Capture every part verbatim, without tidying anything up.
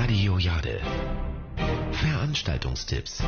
Radio Jade. Veranstaltungstipps.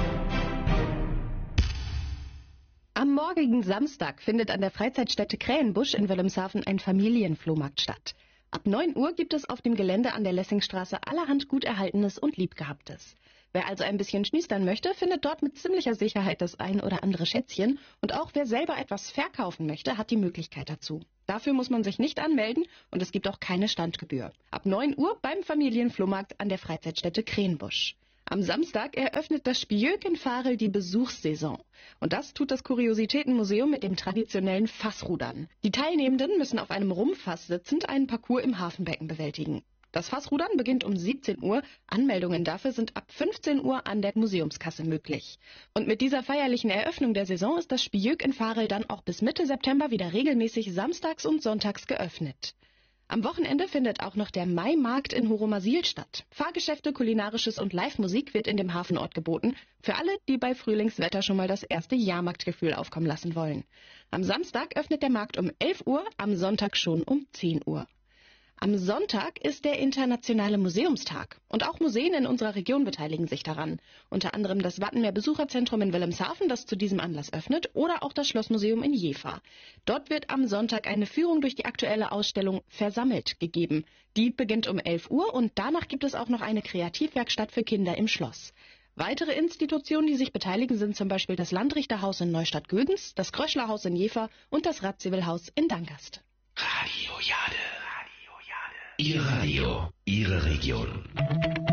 Am morgigen Samstag findet an der Freizeitstätte Krähenbusch in Wilhelmshaven ein Familienflohmarkt statt. Ab neun Uhr gibt es auf dem Gelände an der Lessingstraße allerhand gut Erhaltenes und Liebgehabtes. Wer also ein bisschen schniestern möchte, findet dort mit ziemlicher Sicherheit das ein oder andere Schätzchen. Und auch wer selber etwas verkaufen möchte, hat die Möglichkeit dazu. Dafür muss man sich nicht anmelden und es gibt auch keine Standgebühr. Ab neun Uhr beim Familienflohmarkt an der Freizeitstätte Krähenbusch. Am Samstag eröffnet das Spijöck in Varel die Besuchssaison. Und das tut das Kuriositätenmuseum mit dem traditionellen Fassrudern. Die Teilnehmenden müssen auf einem Rumpfass sitzend einen Parcours im Hafenbecken bewältigen. Das Fassrudern beginnt um siebzehn Uhr. Anmeldungen dafür sind ab fünfzehn Uhr an der Museumskasse möglich. Und mit dieser feierlichen Eröffnung der Saison ist das Spijöck in Varel dann auch bis Mitte September wieder regelmäßig samstags und sonntags geöffnet. Am Wochenende findet auch noch der Maimarkt in Horomasil statt. Fahrgeschäfte, kulinarisches und Live-Musik wird in dem Hafenort geboten. Für alle, die bei Frühlingswetter schon mal das erste Jahrmarktgefühl aufkommen lassen wollen. Am Samstag öffnet der Markt um elf Uhr, am Sonntag schon um zehn Uhr. Am Sonntag ist der Internationale Museumstag und auch Museen in unserer Region beteiligen sich daran. Unter anderem das Wattenmeer Besucherzentrum in Wilhelmshaven, das zu diesem Anlass öffnet, oder auch das Schlossmuseum in Jever. Dort wird am Sonntag eine Führung durch die aktuelle Ausstellung Versammelt gegeben. Die beginnt um elf Uhr und danach gibt es auch noch eine Kreativwerkstatt für Kinder im Schloss. Weitere Institutionen, die sich beteiligen, sind zum Beispiel das Landrichterhaus in Neustadt-Gödens, das Kröschlerhaus in Jever und das Radzivilhaus in Dangast. Radio Jade. Ihr Radio, Ihre Region.